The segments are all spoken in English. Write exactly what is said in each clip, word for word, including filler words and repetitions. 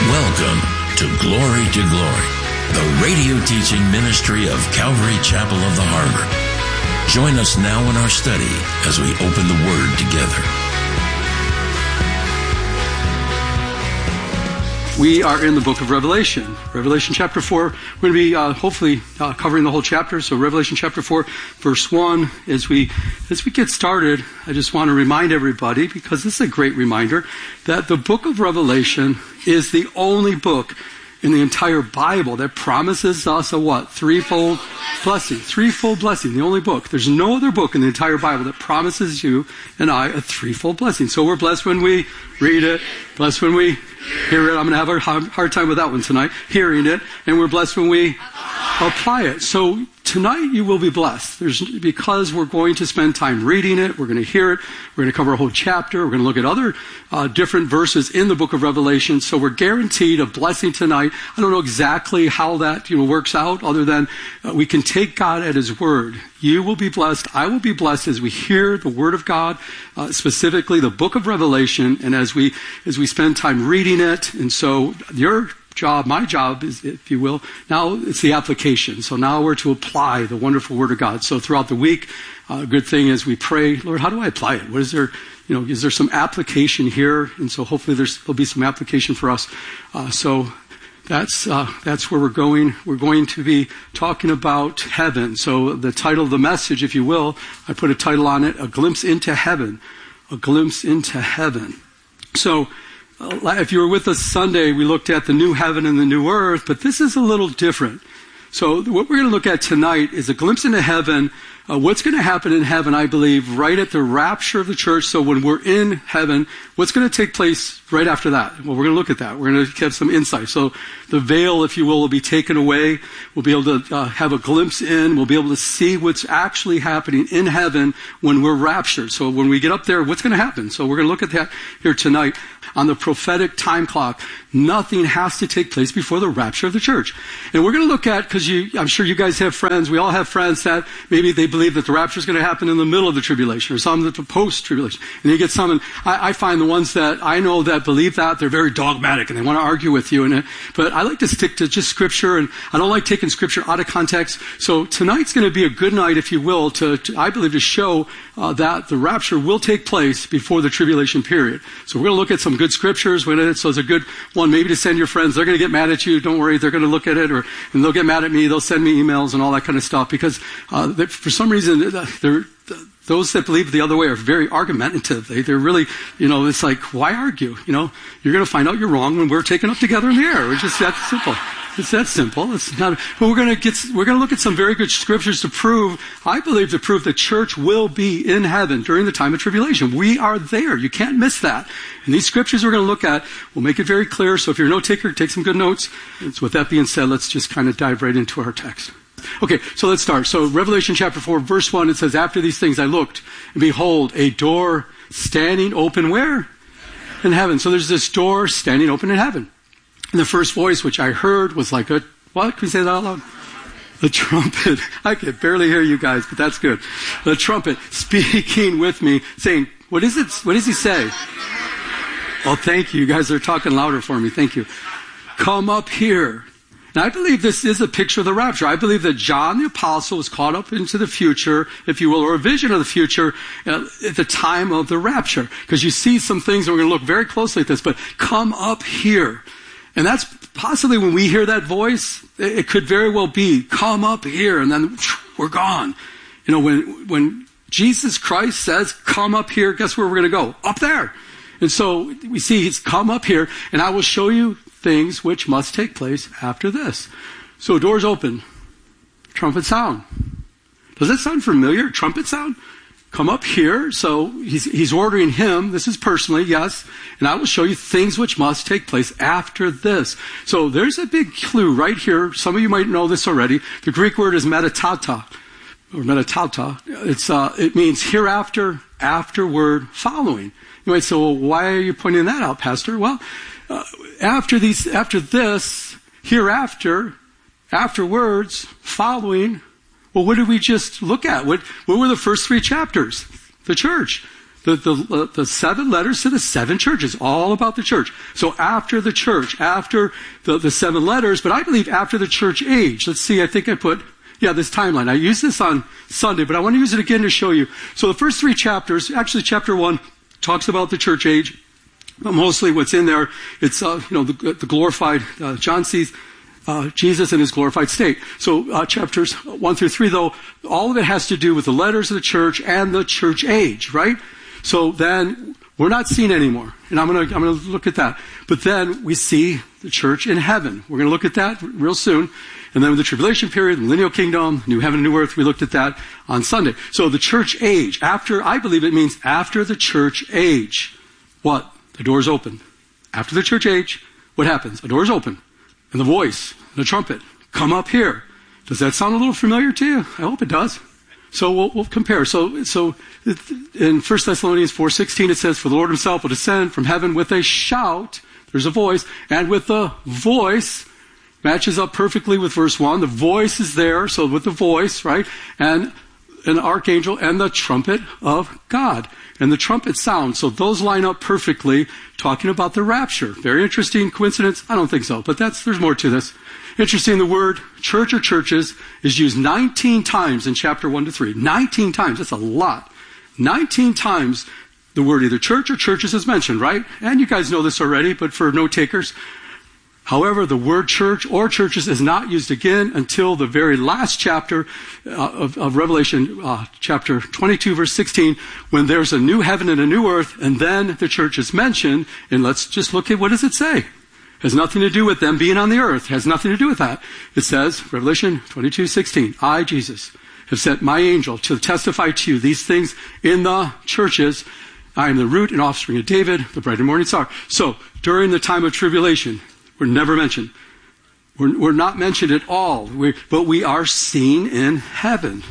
Welcome to Glory to Glory, the radio teaching ministry of Calvary Chapel of the Harbor. Join us now in our study as we open the Word together. We are in the book of Revelation. Revelation chapter four. We're going to be uh, hopefully uh, covering the whole chapter. So Revelation chapter four, verse one. As we as we get started, I just want to remind everybody, because this is a great reminder, that the book of Revelation is the only book in the entire Bible that promises us a what? Threefold blessing. Threefold blessing. The only book. There's no other book in the entire Bible that promises you and I a threefold blessing. So we're blessed when we read it. Blessed when we hear it. I'm going to have a hard time with that one tonight. Hearing it. And we're blessed when we apply it. So tonight you will be blessed. There's, because we're going to spend time reading it. We're going to hear it. We're going to cover a whole chapter. We're going to look at other uh, different verses in the book of Revelation. So we're guaranteed a blessing tonight. I don't know exactly how that you know works out, other than uh, we can take God at His word. You will be blessed. I will be blessed as we hear the Word of God, uh, specifically the book of Revelation, and as we as we spend time reading it. And so your job, my job is, if you will, now it's the application. So now we're to apply the wonderful Word of God. So throughout the week, uh, a good thing is we pray, Lord, how do I apply it? What is there, you know, is there some application here? And so hopefully there's, there'll be some application for us. Uh, so That's uh, that's where we're going. We're going to be talking about heaven. So the title of the message, if you will, I put a title on it, A Glimpse into Heaven. A Glimpse into Heaven. So uh, if you were with us Sunday, we looked at the new heaven and the new earth, but this is a little different. So what we're going to look at tonight is a glimpse into heaven. Uh, what's going to happen in heaven, I believe, right at the rapture of the church. So when we're in heaven, what's going to take place right after that? Well, we're going to look at that. We're going to have some insight. So the veil, if you will, will be taken away. We'll be able to uh, have a glimpse in. We'll be able to see what's actually happening in heaven when we're raptured. So when we get up there, what's going to happen? So we're going to look at that here tonight. On the prophetic time clock, nothing has to take place before the rapture of the church. And we're going to look at, because you, I'm sure you guys have friends, we all have friends that maybe they believe that the rapture is going to happen in the middle of the tribulation, or some that the post-tribulation. And you get some, and I, I find the ones that I know that believe that, they're very dogmatic, and they want to argue with you. And it, But I like to stick to just Scripture, and I don't like taking Scripture out of context. So tonight's going to be a good night, if you will, to, to I believe, to show uh, that the rapture will take place before the tribulation period. So we're going to look at some good scriptures. So it's a good one maybe to send your friends. They're going to get mad at you. Don't worry. They're going to look at it, or and they'll get mad at me. They'll send me emails and all that kind of stuff, because uh, they, for some reason, they're, those that believe the other way are very argumentative. They, they're really, you know, it's like, why argue? You know, you're going to find out you're wrong when we're taken up together in the air. It's just that simple. It's that simple. It's not, but we're going to get, we're going to look at some very good scriptures to prove, I believe, to prove the church will be in heaven during the time of tribulation. We are there. You can't miss that. And these scriptures we're going to look at will make it very clear. So if you're a note taker, take some good notes. And so with that being said, let's just kind of dive right into our text. Okay, so let's start. So Revelation chapter four, verse one, it says, after these things I looked, and behold, a door standing open where? In heaven. So there's this door standing open in heaven. And the first voice which I heard was like a, what? Can we say that out loud? A trumpet. I can barely hear you guys, but that's good. The trumpet speaking with me, saying, what is it? What does he say? Oh, thank you. You guys are talking louder for me. Thank you. Come up here. Now, I believe this is a picture of the rapture. I believe that John the Apostle was caught up into the future, if you will, or a vision of the future uh, at the time of the rapture. Because you see some things, and we're going to look very closely at this, but come up here. And that's possibly when we hear that voice, it could very well be, come up here, and then we're gone. You know, when when Jesus Christ says, come up here, guess where we're going to go? Up there. And so we see he's come up here, and I will show you things which must take place after this. So doors open, trumpet sound. Does that sound familiar? Trumpet sound? Come up here. So he's, he's ordering him. This is personally, yes. And I will show you things which must take place after this. So there's a big clue right here. Some of you might know this already. The Greek word is metatauta, or metatauta. It's, uh, it means hereafter, afterward, following. You might say, well, why are you pointing that out, Pastor? Well, uh, after these, after this, hereafter, afterwards, following. Well, what did we just look at? What, what were the first three chapters? The church. The, the, the seven letters to the seven churches, all about the church. So after the church, after the, the seven letters, but I believe after the church age. Let's see, I think I put, yeah, this timeline. I used this on Sunday, but I want to use it again to show you. So the first three chapters, actually chapter one talks about the church age, but mostly what's in there, it's, uh, you know, the, the glorified, uh, John sees Uh, Jesus in his glorified state. So uh, chapters one through three, though, all of it has to do with the letters of the church and the church age, right? So then we're not seen anymore, and I'm gonna I'm gonna look at that. But then we see the church in heaven. We're gonna look at that real soon. And then with the tribulation period, millennial kingdom, new heaven and new earth, we looked at that on Sunday. So the church age, after, I believe it means after the church age. What? The door's open. After the church age, what happens? A door's open. And the voice, the trumpet, come up here. Does that sound a little familiar to you? I hope it does. So we'll, we'll compare. So, so in First Thessalonians four sixteen, it says, for the Lord himself will descend from heaven with a shout. There's a voice. And with the voice, matches up perfectly with verse one. The voice is there. So with the voice, right? And an archangel and the trumpet of God. And the trumpet sound. So those line up perfectly, talking about the rapture. Very interesting coincidence? I don't think so, but that's, there's more to this. Interesting, the word church or churches is used nineteen times in chapter one to three. nineteen times, that's a lot. nineteen times the word either church or churches is mentioned, right? And you guys know this already, but for note takers. However, the word church or churches is not used again until the very last chapter uh, of, of Revelation, uh, chapter twenty-two, verse sixteen, when there's a new heaven and a new earth, and then the church is mentioned. And let's just look at what does it say. Has nothing to do with them being on the earth. Has nothing to do with that. It says, Revelation twenty-two, sixteen, I, Jesus, have sent my angel to testify to you these things in the churches. I am the root and offspring of David, the bright and morning star. So, during the time of tribulation, we're never mentioned. We're, we're not mentioned at all. We're, but we are seen in heaven.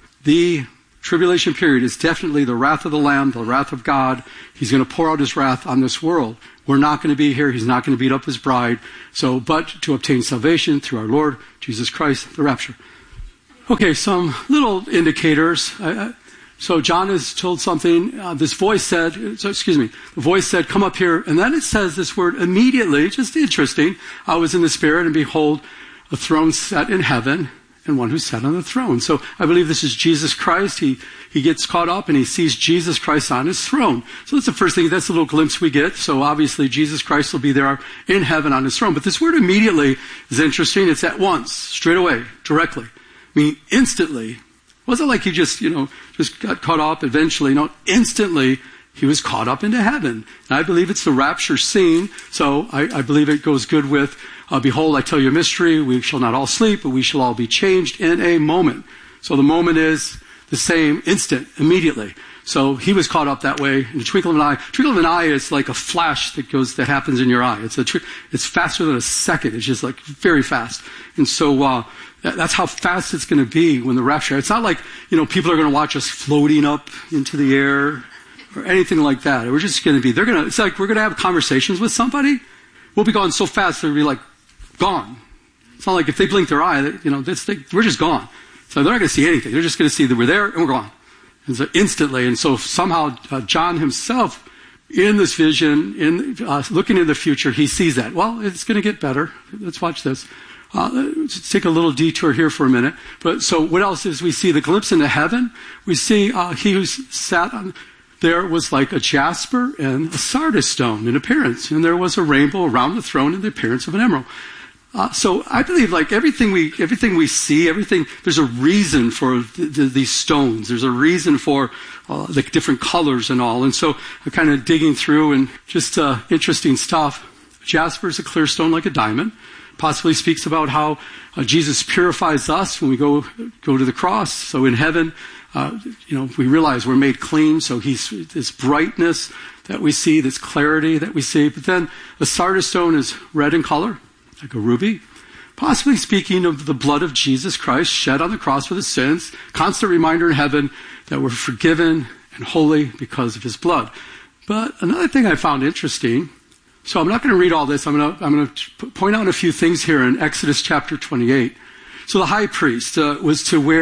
The tribulation period is definitely the wrath of the Lamb, the wrath of God. He's going to pour out his wrath on this world. We're not going to be here. He's not going to beat up his bride. So, but to obtain salvation through our Lord Jesus Christ, the rapture. Okay, some little indicators. I, I, So John is told something, uh, this voice said, so, excuse me, the voice said, come up here. And then it says this word immediately, just interesting. I was in the Spirit, and behold, a throne set in heaven, and one who sat on the throne. So I believe this is Jesus Christ. He he gets caught up, and he sees Jesus Christ on his throne. So that's the first thing, that's a little glimpse we get. So obviously Jesus Christ will be there in heaven on his throne. But this word immediately is interesting. It's at once, straight away, directly. I mean, instantly. It wasn't like he just, you know, just got caught up eventually. No, instantly he was caught up into heaven. And I believe it's the rapture scene. So I, I believe it goes good with, uh, behold, I tell you a mystery. We shall not all sleep, but we shall all be changed in a moment. So the moment is the same instant, immediately. So he was caught up that way in the twinkle of an eye. Twinkle of an eye is like a flash that goes, that happens in your eye. It's a, it's faster than a second. It's just like very fast. And so, uh, that's how fast it's going to be when the rapture. It's not like, you know, people are going to watch us floating up into the air or anything like that. We're just going to be, they're going to, it's like we're going to have conversations with somebody. We'll be gone so fast, they'll be like, gone. It's not like if they blink their eye, you know, this, they, we're just gone. So they're not going to see anything. They're just going to see that we're there and we're gone. And so instantly. And so somehow uh, John himself, in this vision, in uh, looking in the future, he sees that. Well, it's going to get better. Let's watch this. Uh, let's take a little detour here for a minute. But so what else is we see? The glimpse into heaven. We see uh, he who sat on there was like a jasper and a sardis stone in appearance. And there was a rainbow around the throne in the appearance of an emerald. Uh, so I believe like everything we everything we see, everything, there's a reason for th- th- these stones. There's a reason for uh, the different colors and all. And so I'm kind of digging through and just uh, interesting stuff. Jasper is a clear stone like a diamond. Possibly speaks about how uh, Jesus purifies us when we go go to the cross. So in heaven, uh, you know, we realize we're made clean. So he's this brightness that we see, this clarity that we see. But then the sardis stone is red in color, like a ruby. Possibly speaking of the blood of Jesus Christ shed on the cross for the sins. Constant reminder in heaven that we're forgiven and holy because of his blood. But another thing I found interesting. So I'm not going to read all this. I'm going to, I'm going to point out a few things here in Exodus chapter twenty-eight. So the high priest uh, was to wear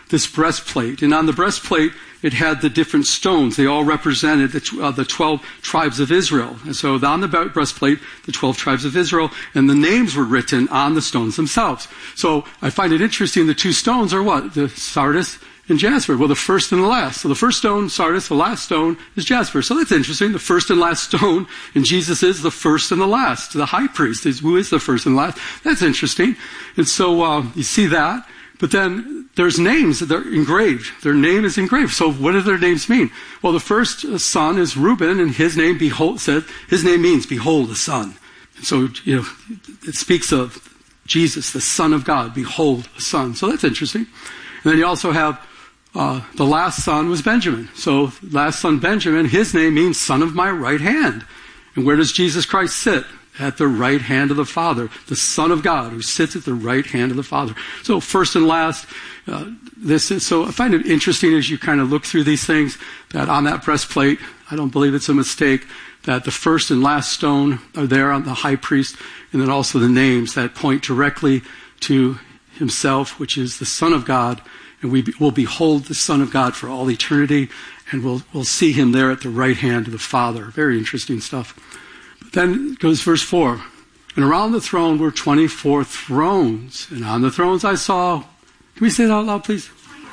this breastplate. And on the breastplate, it had the different stones. They all represented the, uh, the twelve tribes of Israel. And so on the breastplate, the twelve tribes of Israel, and the names were written on the stones themselves. So I find it interesting, the two stones are what? The sardis and jasper. Well, the first and the last. So the first stone, sardis, the last stone is jasper. So that's interesting. The first and last stone, and Jesus is the first and the last. The high priest is who is the first and last. That's interesting. And so uh, you see that. But then there's names that are engraved. Their name is engraved. So what do their names mean? Well, the first son is Reuben, and his name, behold, said, his name means, behold, the son. And so, you know, it speaks of Jesus, the Son of God. Behold, the son. So that's interesting. And then you also have uh, the last son was Benjamin. So last son, Benjamin, his name means son of my right hand. And where does Jesus Christ sit? At the right hand of the Father, the Son of God who sits at the right hand of the Father. So first and last, uh, this is, so I find it interesting as you kind of look through these things that on that breastplate, I don't believe it's a mistake, that the first and last stone are there on the high priest, and then also the names that point directly to himself, which is the Son of God, and we will behold the Son of God for all eternity, and we'll, we'll see him there at the right hand of the Father. Very interesting stuff. Then goes verse four. And around the throne were twenty-four thrones. And on the thrones I saw, can we say that out loud, please?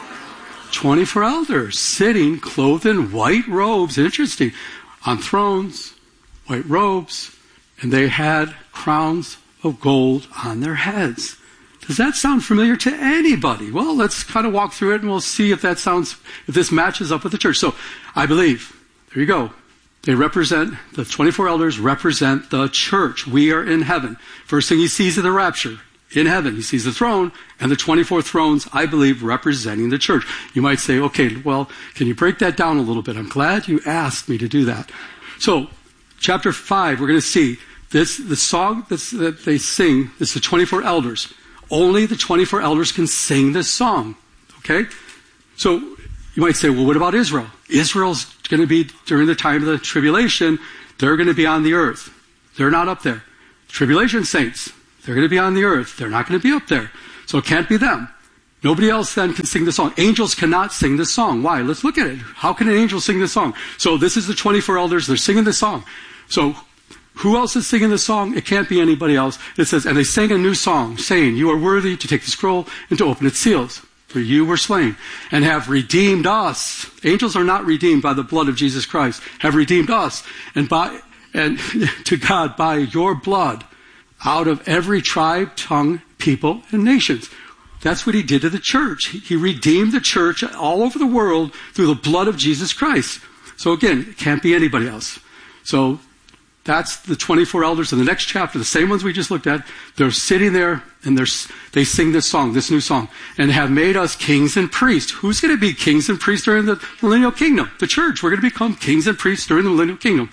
twenty-four elders sitting clothed in white robes. Interesting. On thrones, white robes, and they had crowns of gold on their heads. Does that sound familiar to anybody? Well, let's kind of walk through it and we'll see if that sounds, if this matches up with the church. So I believe, there you go. They represent, the twenty-four elders represent the church. We are in heaven. First thing he sees in the rapture, in heaven, he sees the throne and the twenty-four thrones, I believe, representing the church. You might say, okay, well, can you break that down a little bit? I'm glad you asked me to do that. So, chapter five, we're going to see this, the song that's, that they sing, is the twenty-four elders. Only the twenty-four elders can sing this song. Okay? So, you might say, well, what about Israel? Israel's going to be, during the time of the tribulation, they're going to be on the earth. They're not up there. Tribulation saints, they're going to be on the earth. They're not going to be up there. So it can't be them. Nobody else then can sing the song. Angels cannot sing this song. Why? Let's look at it. How can an angel sing this song? So this is the twenty-four elders. They're singing this song. So who else is singing this song? It can't be anybody else. It says, and they sang a new song, saying, you are worthy to take the scroll and to open its seals. For you were slain and have redeemed us. Angels are not redeemed by the blood of Jesus Christ. Have redeemed us and by and to God by your blood out of every tribe, tongue, people, and nations. That's what he did to the church. He, he redeemed the church all over the world through the blood of Jesus Christ. So again, it can't be anybody else. So that's the twenty-four elders in the next chapter, the same ones we just looked at. They're sitting there and they're, they sing this song, this new song, and have made us kings and priests. Who's going to be kings and priests during the millennial kingdom? The church. We're going to become kings and priests during the millennial kingdom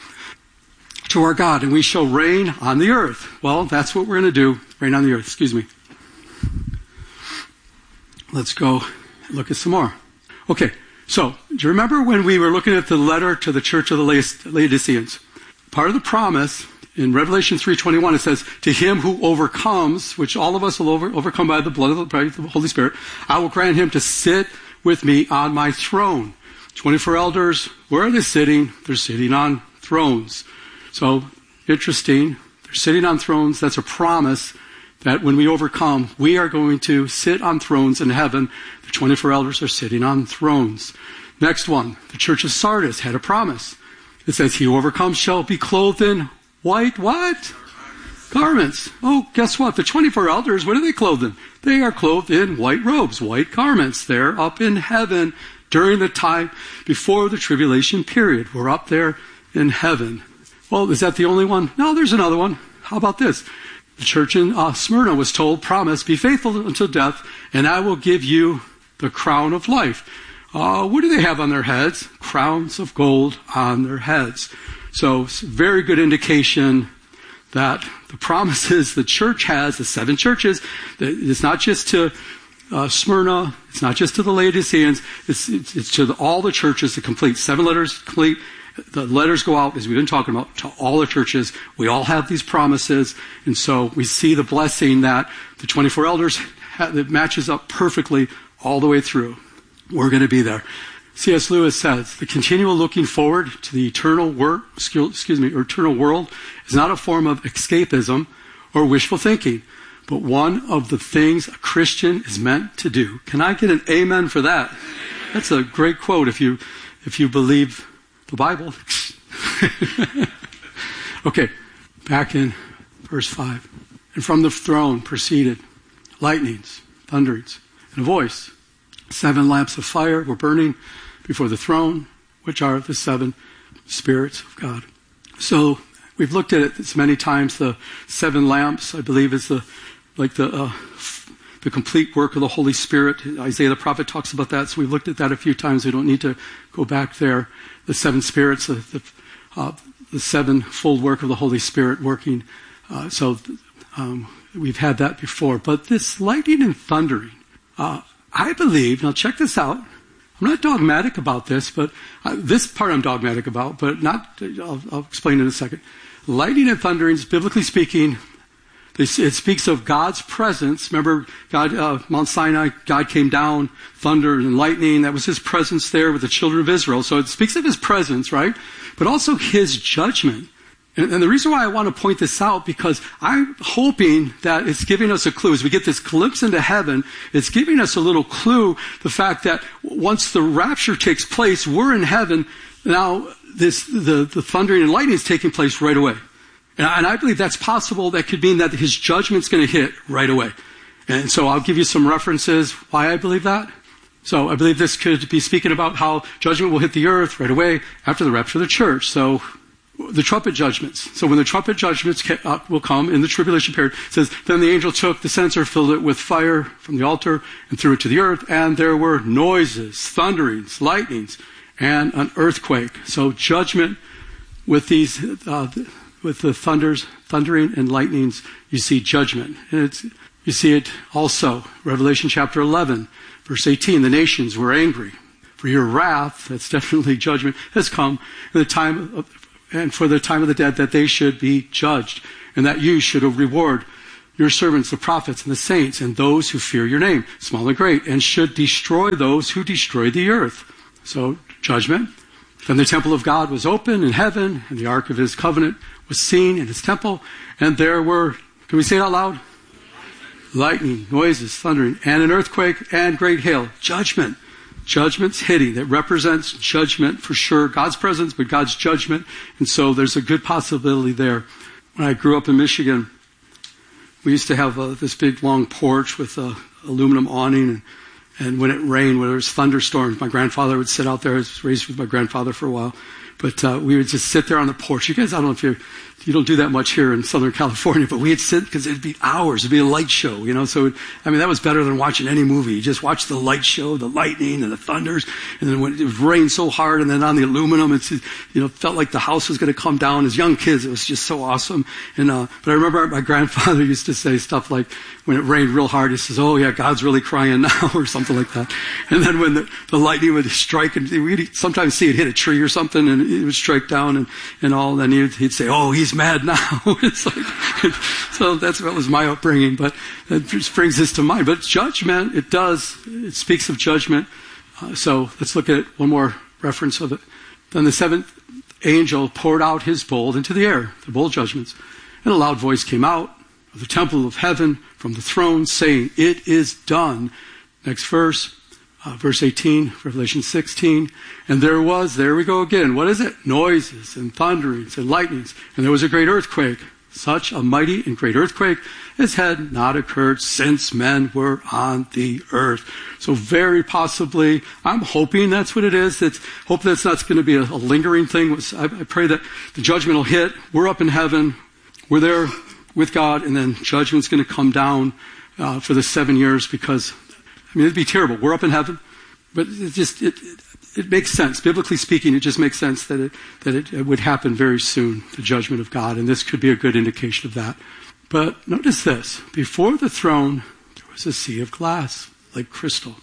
to our God, and we shall reign on the earth. Well, that's what we're going to do, reign on the earth. Excuse me. Let's go look at some more. Okay, so do you remember when we were looking at the letter to the church of the Laodiceans? Part of the promise in Revelation three twenty-one, it says, to him who overcomes, which all of us will over, overcome by the blood of the, by the Holy Spirit, I will grant him to sit with me on my throne. twenty-four elders, where are they sitting? They're sitting on thrones. So, interesting. They're sitting on thrones. That's a promise that when we overcome, we are going to sit on thrones in heaven. The twenty-four elders are sitting on thrones. Next one, the church of Sardis had a promise. It says, he who overcomes shall be clothed in white what? Garments. Oh, guess what? The twenty-four elders, what are they clothed in? They are clothed in white robes, white garments. They're up in heaven during the time before the tribulation period. We're up there in heaven. Well, is that the only one? No, there's another one. How about this? The church in uh, Smyrna was told, promise, be faithful until death, and I will give you the crown of life. Uh, what do they have on their heads? Crowns of gold on their heads. So it's a very good indication that the promises the church has, the seven churches, it's not just to uh, Smyrna, it's not just to the Laodiceans, it's, it's, it's to the, all the churches, the complete seven letters complete. The letters go out, as we've been talking about, to all the churches. We all have these promises, and so we see the blessing that the twenty-four elders have, that matches up perfectly all the way through. we're going to be there. C S Lewis says, the continual looking forward to the eternal work, excuse me, or eternal world is not a form of escapism or wishful thinking, but one of the things a Christian is meant to do. Can I get an amen for that? That's a great quote if you if you believe the Bible. Okay, back in verse five. And from the throne proceeded lightnings, thunderings, and a voice. Seven lamps of fire were burning before the throne, which are the seven spirits of God. So we've looked at it this many times. The seven lamps, I believe, is the like the uh, the complete work of the Holy Spirit. Isaiah the prophet talks about that. So we've looked at that a few times. We don't need to go back there. The seven spirits, the the, uh, the seven-fold work of the Holy Spirit working. Uh, so um, we've had that before. But this lightning and thundering, uh, I believe, now check this out. I'm not dogmatic about this, but uh, this part I'm dogmatic about, but not, I'll, I'll explain in a second. Lightning and thunderings, biblically speaking, this, it speaks of God's presence. Remember, God, uh, Mount Sinai, God came down, thunder and lightning. That was his presence there with the children of Israel. So it speaks of his presence, right? But also his judgment. And, and the reason why I want to point this out, because I'm hoping that it's giving us a clue. As we get this glimpse into heaven, it's giving us a little clue, the fact that once the rapture takes place, we're in heaven. Now, this the, the thundering and lightning is taking place right away. And I, and I believe that's possible. That could mean that his judgment's going to hit right away. And so I'll give you some references why I believe that. So I believe this could be speaking about how judgment will hit the earth right away after the rapture of the church. So the trumpet judgments. So when the trumpet judgments will come in the tribulation period, it says, then the angel took the censer, filled it with fire from the altar, and threw it to the earth. And there were noises, thunderings, lightnings, and an earthquake. So judgment with these, uh, with the thunders, thundering and lightnings, you see judgment. And it's, you see it also, Revelation chapter eleven, verse eighteen, the nations were angry. For your wrath, that's definitely judgment, has come in the time of, and for the time of the dead, that they should be judged, and that you should reward your servants, the prophets and the saints, and those who fear your name, small and great, and should destroy those who destroy the earth. So, judgment. Then the temple of God was open in heaven, and the ark of his covenant was seen in his temple, and there were, can we say it out loud? Lightning, noises, thundering, and an earthquake, and great hail. Judgment. Judgment's hitting. That represents judgment for sure. God's presence, but God's judgment. And so there's a good possibility there. When I grew up in Michigan, we used to have uh, this big long porch with a aluminum awning. And, and when it rained, when there was thunderstorms, my grandfather would sit out there. I was raised with my grandfather for a while. But uh, we would just sit there on the porch. You guys, I don't know if you you don't do that much here in Southern California, but we'd sit because it'd be hours. It'd be a light show, you know. So, it, I mean, that was better than watching any movie. You just watch the light show, the lightning and the thunders, and then when it would rain so hard, and then on the aluminum, it's, you know, felt like the house was going to come down. As young kids, it was just so awesome. And uh, but I remember my grandfather used to say stuff like, when it rained real hard, he says, "Oh yeah, God's really crying now," or something like that. And then when the, the lightning would strike, and we'd sometimes see it hit a tree or something, and it would strike down and, and all, and then he'd, he'd say, "Oh, he's mad now." It's like, so that's what was my upbringing, but that just brings this to mind. But judgment, it does, it speaks of judgment. Uh, so let's look at one more reference of it. Then the seventh angel poured out his bowl into the air, the bowl judgments, and a loud voice came out of the temple of heaven from the throne, saying, "It is done." Next verse, uh, verse eighteen, Revelation sixteen. And there was, there we go again, what is it? Noises and thunderings and lightnings. And there was a great earthquake, such a mighty and great earthquake as had not occurred since men were on the earth. So very possibly, I'm hoping that's what it is. That's, hope that's not going to be a, a lingering thing. I, I pray that the judgment will hit. We're up in heaven. We're there with God, and then judgment's going to come down uh, for the seven years because, I mean, it'd be terrible. We're up in heaven, but it just, it, it, it makes sense. Biblically speaking, it just makes sense that it, that it, it would happen very soon, the judgment of God, and this could be a good indication of that. But notice this. Before the throne, there was a sea of glass, like crystal.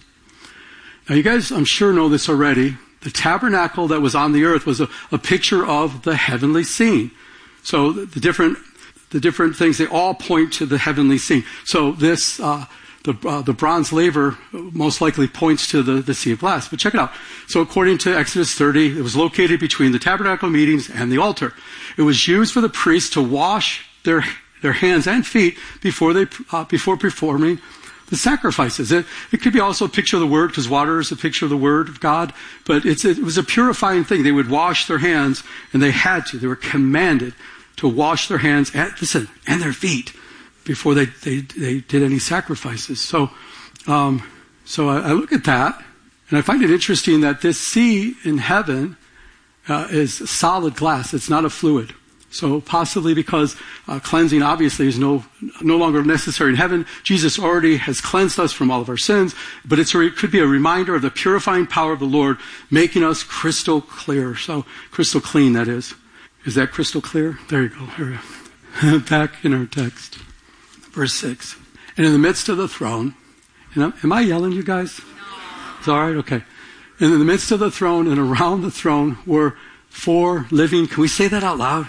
Now, you guys, I'm sure, know this already. The tabernacle that was on the earth was a, a picture of the heavenly scene. So the, the different the different things, they all point to the heavenly scene. So this, uh, the uh, the bronze laver most likely points to the, the Sea of Glass. But check it out. So according to Exodus thirty, it was located between the tabernacle meetings and the altar. It was used for the priests to wash their their hands and feet before they uh, before performing the sacrifices. It, it could be also a picture of the Word, because water is a picture of the Word of God. But it's, it was a purifying thing. They would wash their hands, and they had to. They were commanded to wash their hands, and, listen, and their feet before they, they, they did any sacrifices. So, um, so I, I look at that, and I find it interesting that this sea in heaven uh, is solid glass. It's not a fluid. So possibly because uh, cleansing obviously is no no longer necessary in heaven. Jesus already has cleansed us from all of our sins, but it's a, it could be a reminder of the purifying power of the Lord, making us crystal clear. So crystal clean, that is. Is that crystal clear? There you go. Here we go. Back in our text, verse six. And in the midst of the throne, and I'm, am I yelling, you guys? No. It's all right? Okay. And in the midst of the throne and around the throne were four living, can we say that out loud?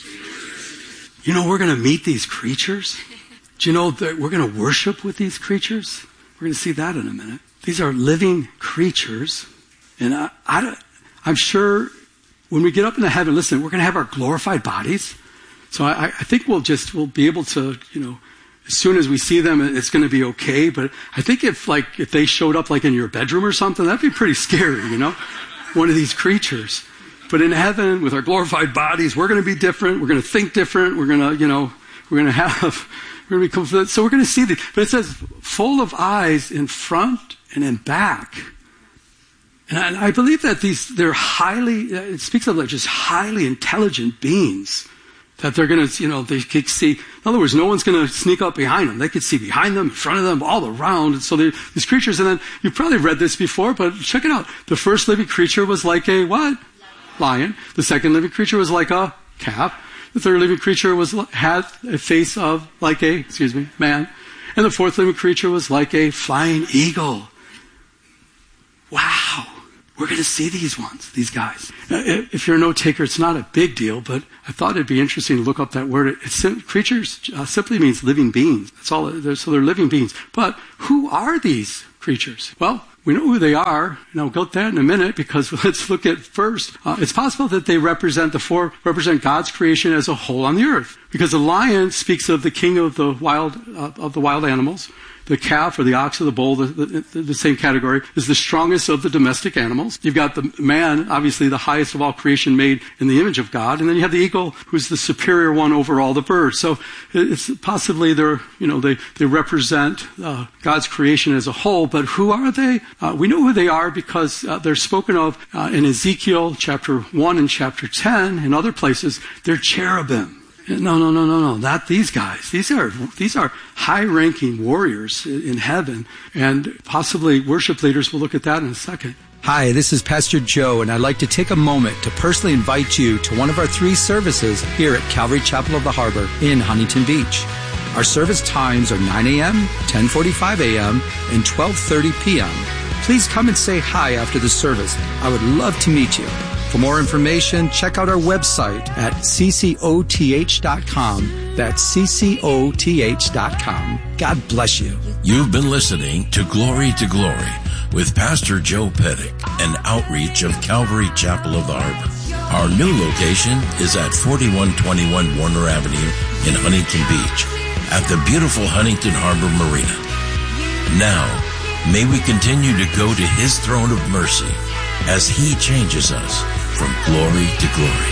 You know, we're going to meet these creatures. Do you know that we're going to worship with these creatures? We're going to see that in a minute. These are living creatures. And I, I, I'm sure when we get up into heaven, listen, we're going to have our glorified bodies. So I, I think we'll just, we'll be able to, you know, as soon as we see them, it's going to be okay. But I think if like, if they showed up like in your bedroom or something, that'd be pretty scary, you know, one of these creatures. But in heaven, with our glorified bodies, we're going to be different. We're going to think different. We're going to, you know, we're going to have, we're going to become, so we're going to see the, but it says full of eyes in front and in back. And I, and I believe that these, they're highly, it speaks of like just highly intelligent beings. That they're going to, you know, they could see, in other words, no one's going to sneak up behind them. They could see behind them, in front of them, all around. And so they're these creatures. And then you've probably read this before, but check it out. The first living creature was like a what? Lion. The second living creature was like a calf. The third living creature was had a face of like a, excuse me, man. And the fourth living creature was like a flying eagle. Wow. We're going to see these ones, these guys. If you're a note taker, it's not a big deal, but I thought it'd be interesting to look up that word. It's, creatures uh, simply means living beings. That's all. They're, so they're living beings. But who are these creatures? Well, we know who they are, and I'll go to that in a minute, because let's look at first. Uh, it's possible that they represent, the four represent God's creation as a whole on the earth. Because the lion speaks of the king of the wild, uh, of the wild animals. The calf or the ox or the bull, the, the, the same category, is the strongest of the domestic animals. You've got the man, obviously the highest of all creation made in the image of God. And then you have the eagle, who's the superior one over all the birds. So it's possibly they're, you know, they, they represent uh, God's creation as a whole. But who are they? Uh, we know who they are because uh, they're spoken of uh, in Ezekiel chapter one and chapter ten and other places. They're cherubim. No, no, no, no, no. Not these guys. These are these are high-ranking warriors in heaven, and possibly worship leaders. We'll look at that in a second. Hi, this is Pastor Joe, and I'd like to take a moment to personally invite you to one of our three services here at Calvary Chapel of the Harbor in Huntington Beach. Our service times are nine a.m., ten forty-five a.m., and twelve thirty p.m. Please come and say hi after the service. I would love to meet you. For more information, check out our website at c c o t h dot com. That's c c o t h dot com. God bless you. You've been listening to Glory to Glory with Pastor Joe Pettick, an outreach of Calvary Chapel of the Harbor. Our new location is at forty-one twenty-one Warner Avenue in Huntington Beach at the beautiful Huntington Harbor Marina. Now, may we continue to go to His throne of mercy as He changes us from glory to glory.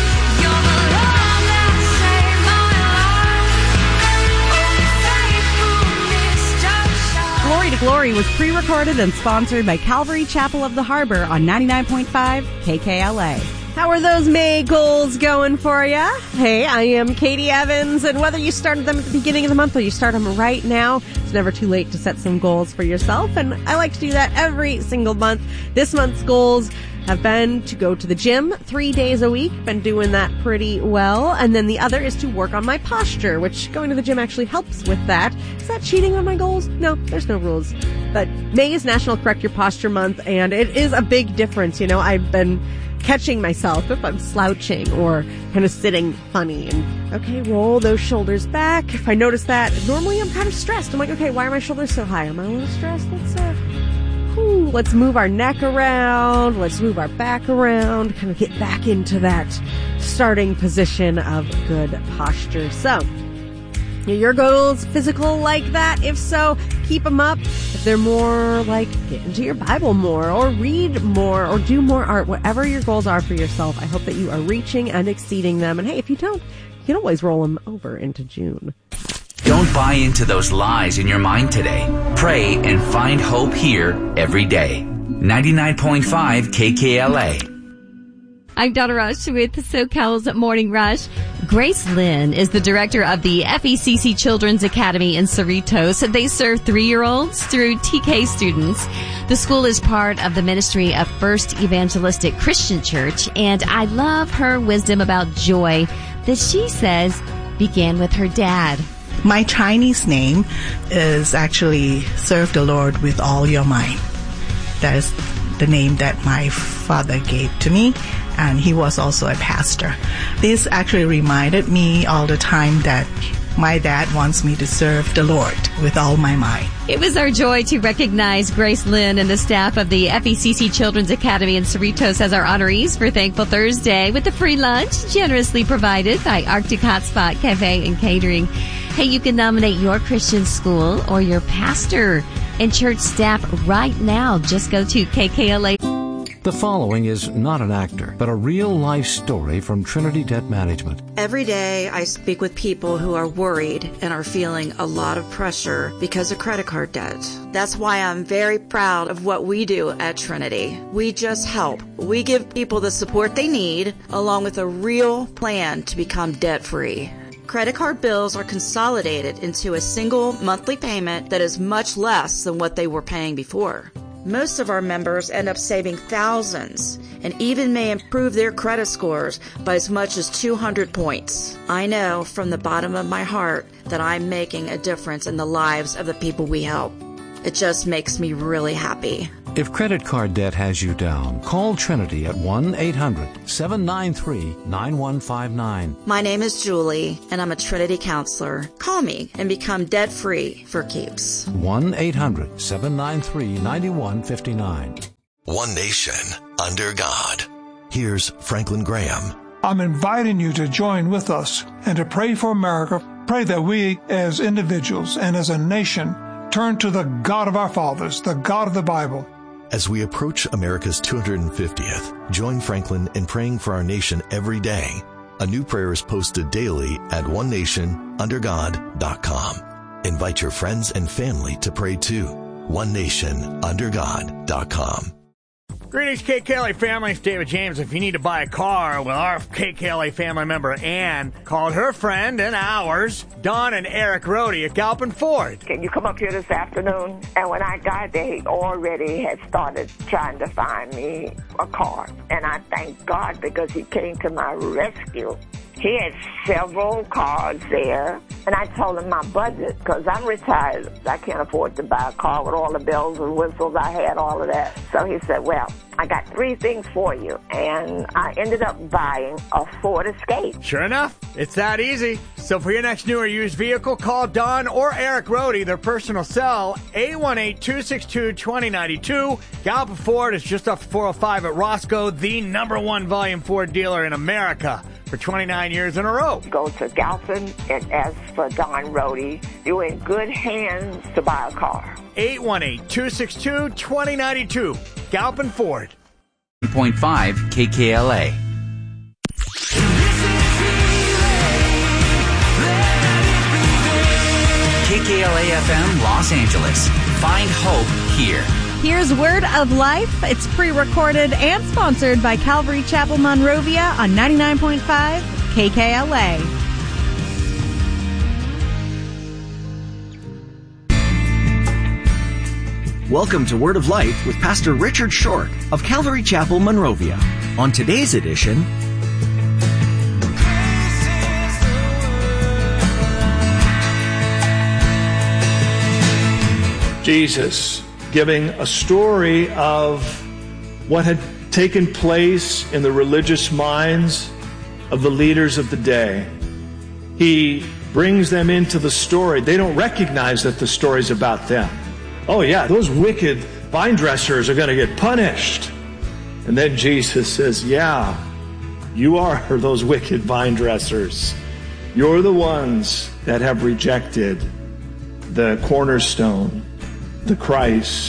Glory to Glory was pre-recorded and sponsored by Calvary Chapel of the Harbor on ninety-nine point five K K L A. How are those May goals going for you? Hey, I am Katie Evans, and whether you started them at the beginning of the month or you start them right now, it's never too late to set some goals for yourself, and I like to do that every single month. This month's goals have been to go to the gym three days a week. Been doing that pretty well. And then the other is to work on my posture, which going to the gym actually helps with that. Is that cheating on my goals? No, there's no rules. But May is National Correct Your Posture Month, and it is a big difference. You know, I've been catching myself if I'm slouching or kind of sitting funny. And, okay, roll those shoulders back. If I notice that, normally I'm kind of stressed. I'm like, okay, why are my shoulders so high? Am I a little stressed? Let's, uh, whew, let's move our neck around. Let's move our back around. Kind of get back into that starting position of good posture. So, are your goals physical like that? If so, keep them up. If they're more like get into your Bible more or read more or do more art, whatever your goals are for yourself, I hope that you are reaching and exceeding them. And hey, if you don't, you can always roll them over into June. Don't buy into those lies in your mind today. Pray and find hope here every day. ninety-nine point five K K L A. I'm Donna Rush with SoCal's Morning Rush. Grace Lynn is the director of the F E C C Children's Academy in Cerritos. They serve three-year-olds through T K students. The school is part of the ministry of First Evangelistic Christian Church, and I love her wisdom about joy that she says began with her dad. My Chinese name is actually Serve the Lord with All Your Mind. That is the name that my father gave to me, and he was also a pastor. This actually reminded me all the time that my dad wants me to serve the Lord with all my mind. It was our joy to recognize Grace Lynn and the staff of the F E C C Children's Academy in Cerritos as our honorees for Thankful Thursday with a free lunch generously provided by Arctic Hotspot Cafe and Catering. Hey, you can nominate your Christian school or your pastor and church staff right now. Just go to K K L A. The following is not an actor, but a real-life story from Trinity Debt Management. Every day I speak with people who are worried and are feeling a lot of pressure because of credit card debt. That's why I'm very proud of what we do at Trinity. We just help. We give people the support they need, along with a real plan to become debt-free. Credit card bills are consolidated into a single monthly payment that is much less than what they were paying before. Most of our members end up saving thousands and even may improve their credit scores by as much as two hundred points. I know from the bottom of my heart that I'm making a difference in the lives of the people we help. It just makes me really happy. If credit card debt has you down, call Trinity at one eight hundred seven nine three nine one five nine. My name is Julie, and I'm a Trinity counselor. Call me and become debt-free for keeps. one eight hundred seven nine three nine one five nine. One nation under God. Here's Franklin Graham. I'm inviting you to join with us and to pray for America. Pray that we as individuals and as a nation turn to the God of our fathers, the God of the Bible. As we approach America's two hundred fiftieth, join Franklin in praying for our nation every day. A new prayer is posted daily at one nation under god dot com. Invite your friends and family to pray too. one nation under god dot com. Greetings, K K L A family. It's David James. If you need to buy a car, well, our K K L A family member Ann called her friend and ours, Don and Eric Rohde at Galpin Ford. Can you come up here this afternoon? And when I got there, he already had started trying to find me a car. And I thank God because he came to my rescue. He had several cars there, and I told him my budget, because I'm retired. I can't afford to buy a car with all the bells and whistles. I had all of that. So he said, well, I got three things for you, and I ended up buying a Ford Escape. Sure enough, it's that easy. So for your next new or used vehicle, call Don or Eric Rohde, their personal cell, eight one eight, two six two, two zero nine two. Galpin Ford is just off four oh five at Roscoe, the number one volume Ford dealer in America for twenty-nine years in a row. Go to Galpin and ask for Don Rohde. You're in good hands to buy a car. eight one eight, two six two, two zero nine two. Galpin Ford. one point five K K L A. K K L A F M Los Angeles. Find hope here. Here's Word of Life. It's pre-recorded and sponsored by Calvary Chapel Monrovia on ninety-nine point five K K L A. Welcome to Word of Life with Pastor Richard Short of Calvary Chapel Monrovia. On today's edition, Jesus giving a story of what had taken place in the religious minds of the leaders of the day. He brings them into the story. They don't recognize that the story's about them. Oh yeah, those wicked vine dressers are going to get punished. And then Jesus says, yeah, you are those wicked vine dressers. You're the ones that have rejected the cornerstone, the Christ.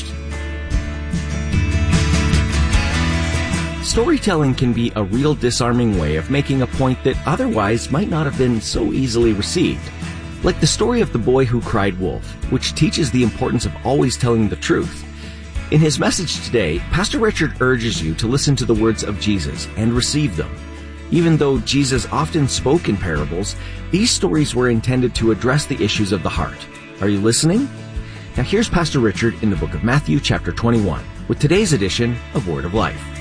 Storytelling can be a real disarming way of making a point that otherwise might not have been so easily received. Like the story of the boy who cried wolf, which teaches the importance of always telling the truth. In his message today, Pastor Richard urges you to listen to the words of Jesus and receive them. Even though Jesus often spoke in parables, these stories were intended to address the issues of the heart. Are you listening? Now here's Pastor Richard in the book of Matthew chapter twenty-one with today's edition of Word of Life.